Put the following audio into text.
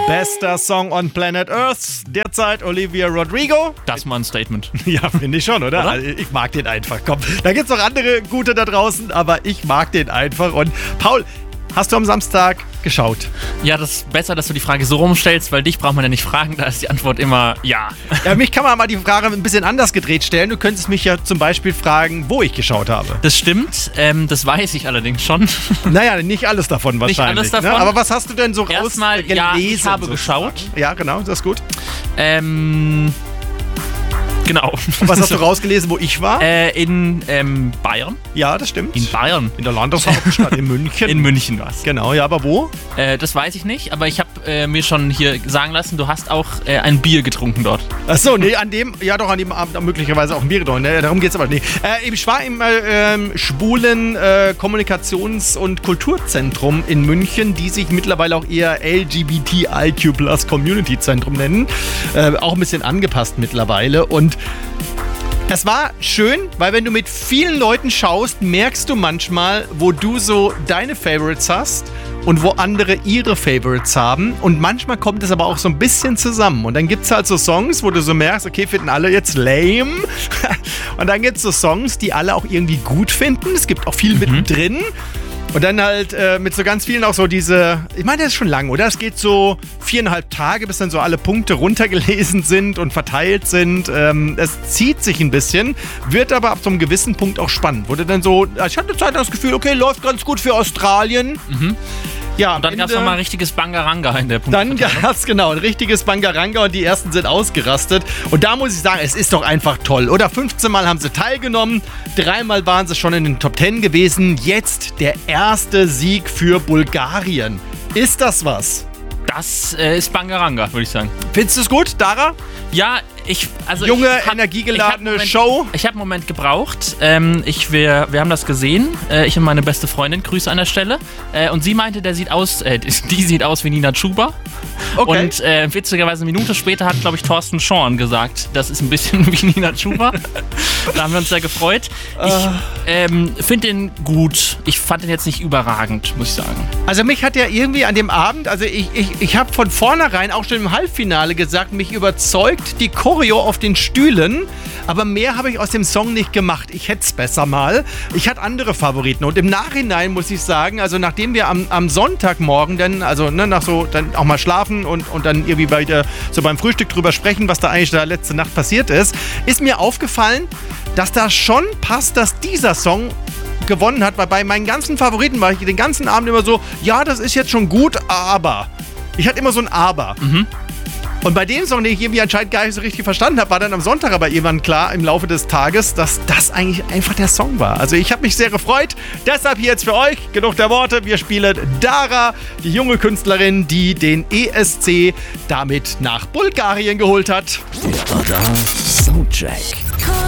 Bester Song on Planet Earth, derzeit Olivia Rodrigo. Das mal ein Statement. Ja, finde ich schon, oder? Also ich mag den einfach. Komm, da gibt es noch andere gute da draußen, aber ich mag den einfach. Und Paul, hast du am Samstag geschaut? Ja, das ist besser, dass du die Frage so rumstellst, weil dich braucht man ja nicht fragen, da ist die Antwort immer ja. Ja, mich kann man mal die Frage ein bisschen anders gedreht stellen. Du könntest mich ja zum Beispiel fragen, wo ich geschaut habe. Das stimmt, das weiß ich allerdings schon. Naja, nicht alles davon wahrscheinlich. Nicht alles davon. Ne? Aber was hast du denn so Erstmal, rausgelesen? ja, ich habe geschaut. Ja, genau, das ist gut. Genau. Und was hast du rausgelesen, wo ich war? In Bayern. Ja, das stimmt. In Bayern. In der Landeshauptstadt in München. In München war's. Genau, ja, aber wo? Das weiß ich nicht, aber ich habe mir schon hier sagen lassen, du hast auch ein Bier getrunken dort. Achso, nee, an dem Abend möglicherweise auch ein Bier getrunken. Ne? Darum geht's aber nicht. Ich war im schwulen Kommunikations- und Kulturzentrum in München, die sich mittlerweile auch eher LGBTIQ+ Community Zentrum nennen. Auch ein bisschen angepasst mittlerweile. Und das war schön, weil wenn du mit vielen Leuten schaust, merkst du manchmal, wo du so deine Favorites hast und wo andere ihre Favorites haben. Und manchmal kommt es aber auch so ein bisschen zusammen. Und dann gibt es halt so Songs, wo du so merkst, okay, finden alle jetzt lame. Und dann gibt es so Songs, die alle auch irgendwie gut finden. Es gibt auch viel mittendrin. Und dann halt mit so ganz vielen auch so diese, ich meine, das ist schon lang, oder? Es geht so 4,5 Tage, bis dann so alle Punkte runtergelesen sind und verteilt sind. Es zieht sich ein bisschen, wird aber ab so einem gewissen Punkt auch spannend. Wurde dann so, ich hatte Zeit das Gefühl, okay, läuft ganz gut für Australien. Ja, und dann gab es nochmal ein richtiges Bangaranga in der Punkte. Dann gab es genau ein richtiges Bangaranga und die ersten sind ausgerastet. Und da muss ich sagen, es ist doch einfach toll. Oder 15 Mal haben sie teilgenommen, 3 Mal waren sie schon in den Top 10 gewesen. Jetzt der erste Sieg für Bulgarien. Ist das was? Das ist Bangaranga, würde ich sagen. Findest du es gut, Dara? Ja, energiegeladene Show. Ich habe einen Moment gebraucht. Wir haben das gesehen. Ich und meine beste Freundin, Grüße an der Stelle. Und sie meinte, die sieht aus wie Nina Chuba. Okay. Und witzigerweise eine Minute später hat, glaube ich, Thorsten Schorn gesagt, das ist ein bisschen wie Nina Chuba. Da haben wir uns sehr gefreut. Ich finde den gut. Ich fand den jetzt nicht überragend, muss ich sagen. Also mich hat ja irgendwie an dem Abend, also ich habe von vornherein auch schon im Halbfinale gesagt, mich überzeugt die Choreo auf den Stühlen, aber mehr habe ich aus dem Song nicht gemacht. Ich hätte es besser mal. Ich hatte andere Favoriten und im Nachhinein muss ich sagen, also nachdem wir am Sonntagmorgen dann, also nach so, dann auch mal schlafen und dann irgendwie weiter so beim Frühstück drüber sprechen, was da eigentlich da letzte Nacht passiert ist mir aufgefallen, dass da schon passt, dass dieser Song gewonnen hat, weil bei meinen ganzen Favoriten war ich den ganzen Abend immer so, ja, das ist jetzt schon gut, aber. Ich hatte immer so ein Aber. Und bei dem Song, den ich irgendwie anscheinend gar nicht so richtig verstanden habe, war dann am Sonntag aber irgendwann klar im Laufe des Tages, dass das eigentlich einfach der Song war. Also ich habe mich sehr gefreut. Deshalb hier jetzt für euch, genug der Worte, wir spielen Dara, die junge Künstlerin, die den ESC damit nach Bulgarien geholt hat. Der Soundcheck.